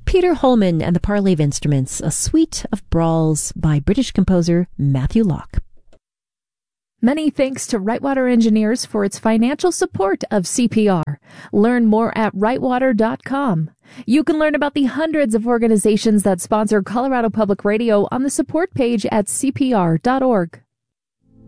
Peter Holman and the Parley of Instruments, a suite of brawls by British composer Matthew Locke. Many thanks to Rightwater Engineers for its financial support of CPR. Learn more at rightwater.com. You can learn about the hundreds of organizations that sponsor Colorado Public Radio on the support page at cpr.org.